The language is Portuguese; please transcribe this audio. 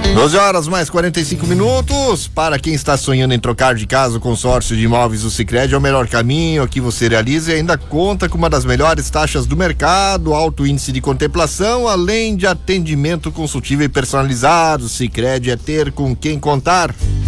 12 horas mais 45 minutos. Para quem está sonhando em trocar de casa, o consórcio de imóveis do Sicredi é o melhor caminho. Aqui você realiza e ainda conta com uma das melhores taxas do mercado, alto índice de contemplação, além de atendimento consultivo e personalizado. Sicredi é ter com quem contar.